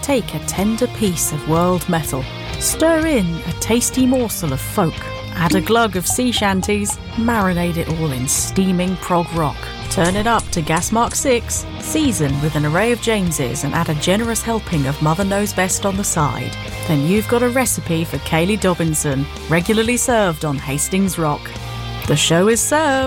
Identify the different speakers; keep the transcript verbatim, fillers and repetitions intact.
Speaker 1: Take a tender piece of world metal, stir in a tasty morsel of folk, add a glug of sea shanties, marinate it all in steaming prog rock. Turn it up to gas mark six, season with an array of Jameses and add a generous helping of Mother Knows Best on the side. Then you've got a recipe for Kayleigh Dobinson, regularly served on Hastings Rock. The show is served.